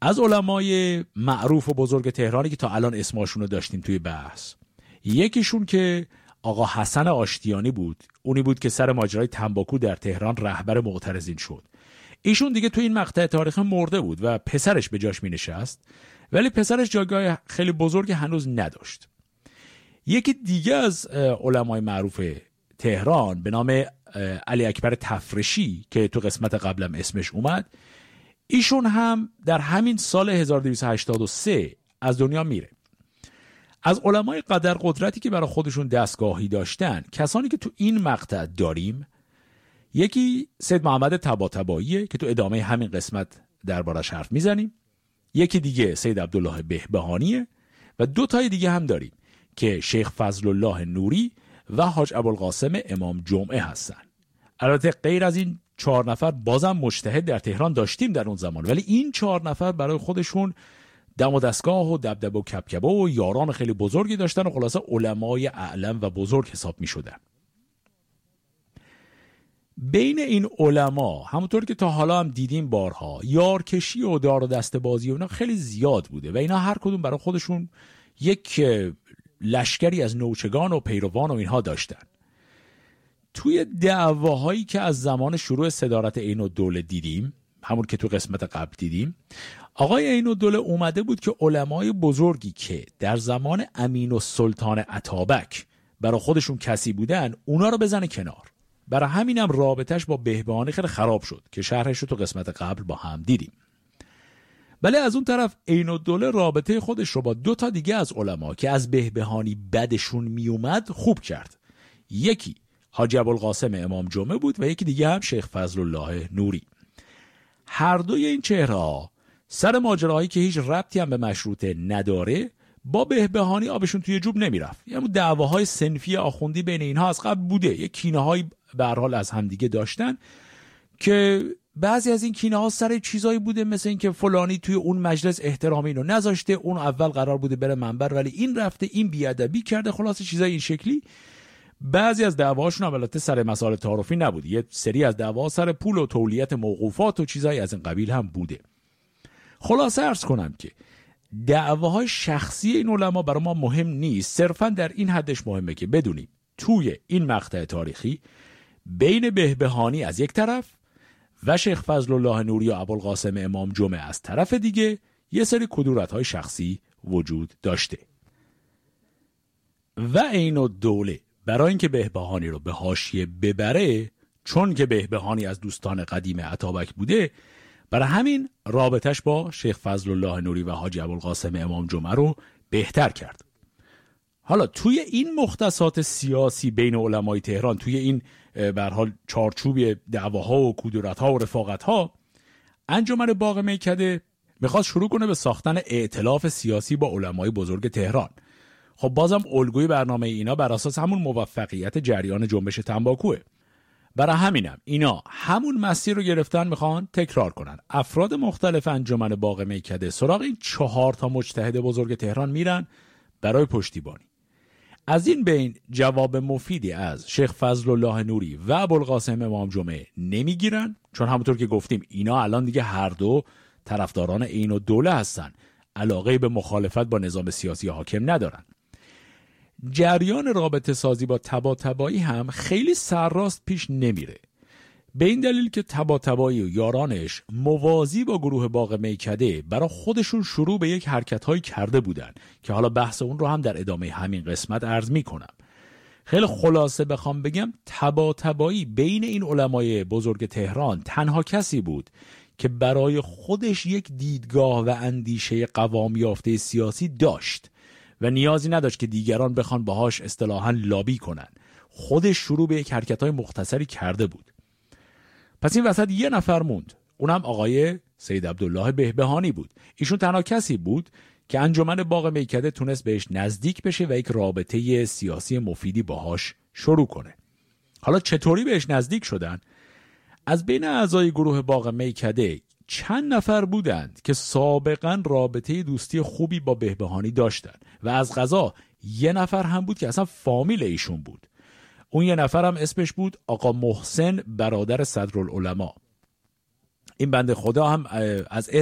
از علمای معروف و بزرگ تهرانی که تا الان اسمشون رو داشتیم توی بحث، یکیشون که آقا حسن آشتیانی بود، اونی بود که سر ماجرای تنباکو در تهران رهبر معترضین شد. ایشون دیگه توی این مقطع تاریخ مرده بود و پسرش به جاش می نشست، ولی پسرش جایگاه خیلی بزرگی هنوز نداشت. یکی دیگه از علمای معروف تهران به نام علی اکبر تفرشی که تو قسمت قبلم اسمش اومد، ایشون هم در همین سال 1283 از دنیا میره. از علمای قدر قدرتی که برای خودشون دستگاهی داشتن، کسانی که تو این مقطع داریم، یکی سید محمد طباطباییه که تو ادامه همین قسمت دربارش حرف میزنیم، یکی دیگه سید عبدالله بهبهانیه و دو تای دیگه هم داریم که شیخ فضل الله نوری و حاج ابوالقاسم امام جمعه هستن. البته غیر از این 4 نفر بازم مجتهد در تهران داشتیم در اون زمان، ولی این 4 نفر برای خودشون دم و دستگاه و دبدبه و کبکبه و یاران خیلی بزرگی داشتن و خلاصه علمای اعلم و بزرگ حساب می شدن. بین این علما همونطور که تا حالا هم دیدیم بارها، یارکشی و دار و دست بازی و اینا خیلی زیاد بوده و اینا هر کدوم برای خودشون یک لشکری از نوچگان و پیروان و اینها داشتن. توی دعواهایی که از زمان شروع صدارت عین‌الدوله دیدیم، همون که تو قسمت قبل دیدیم، آقای عین‌الدوله اومده بود که علمای بزرگی که در زمان امین السلطان اتابک برای خودشون کسی بودن، اونا رو بزنه کنار. برای همینم رابطش با بهبهانی خیلی خراب شد که شرحش رو تو قسمت قبل با هم دیدیم. ولی از اون طرف عین‌الدوله رابطه خودش رو با 2 تا دیگه از علما که از بهبهانی بدشون میومد خوب کرد. یکی حاجی ابوالقاسم امام جمعه بود و یکی دیگه هم شیخ فضل الله نوری. هر دوی این چهره‌ها سر ماجراهایی که هیچ ربطی هم به مشروطه نداره با بهبهانی آبشون توی جوب نمیرفت. یعنی دعواهای صنفی آخوندی بین اینها از قبل بوده، یک کینه‌های به هر حال از همدیگه داشتن که بعضی از این کینه‌ها سر چیزایی بوده مثل این که فلانی توی اون مجلس احترامی اینو نذاشته، اون اول قرار بوده بره منبر ولی این رفته، این بیادبی کرده، خلاص چیزای این شکلی. بعضی از دعواشون هم البته سر مسائل تعارفی نبود، یه سری از دعوا سر پول و تولیت موقوفات و چیزایی از این قبیل هم بوده. خلاصه عرض کنم که دعواهای شخصی این علما برای ما مهم نیست، صرفا در این حدش مهمه که بدونیم توی این مقطع تاریخی بین بهبهانی از یک طرف و شیخ فضل الله نوری و ابوالقاسم امام جمعه از طرف دیگه یه سری کدورت‌های شخصی وجود داشته و عین‌الدوله برای اینکه بهبهانی رو به حاشیه ببره، چون که بهبهانی از دوستان قدیم اتابک بوده، برای همین رابطش با شیخ فضل الله نوری و حاجی ابوالقاسم امام جمعه رو بهتر کرد. حالا توی این مختصات سیاسی بین علمای تهران، توی این به هر حال چارچوب دعواها و کدورت‌ها و رفاقت‌ها، انجمن باغ میکده میخواست شروع کنه به ساختن ائتلاف سیاسی با علمای بزرگ تهران. خب بازم الگوی برنامه اینا بر اساس همون موفقیت جریان جنبش تنباکوه. برای همینم اینا همون مسیر رو گرفتن، میخوان تکرار کنن. افراد مختلف انجمن باغ میکده سراغ این 4 تا مجتهد بزرگ تهران میرن برای پشتیبانی. از این بین جواب مفیدی از شیخ فضل الله نوری و ابوالقاسم امام جمعه نمیگیرن، چون همونطور که گفتیم اینا الان دیگه هر دو طرفداران عین‌الدوله هستن، علاقه به مخالفت با نظام سیاسی حاکم ندارن. جریان رابطه سازی با طباطبایی هم خیلی سرراست پیش نمیره، به این دلیل که طباطبایی و یارانش موازی با گروه باغ میکده برای خودشون شروع به یک حرکت‌هایی کرده بودن که حالا بحث اون رو هم در ادامه همین قسمت عرض میکنم. خیلی خلاصه بخوام بگم، طباطبایی بین این علمای بزرگ تهران تنها کسی بود که برای خودش یک دیدگاه و اندیشه قوام یافته سیاسی داشت و نیازی نداشت که دیگران بخوان باهاش اصطلاحاً لابی کنن. خودش شروع به یک حرکت‌های مختصری کرده بود. پس این وسط یه نفر موند، اونم آقای سید عبدالله بهبهانی بود. ایشون تنها کسی بود که انجمن باغ میکده تونست بهش نزدیک بشه و یک رابطه سیاسی مفیدی باهاش شروع کنه. حالا چطوری بهش نزدیک شدن؟ از بین اعضای گروه باغ میکده چند نفر بودند که سابقاً رابطه دوستی خوبی با بهبهانی داشتن و از قضا یه نفر هم بود که اصلا فامیل ایشون بود. اون یه نفر هم اسمش بود آقا محسن برادر صدرالعلماء. این بنده خدا هم از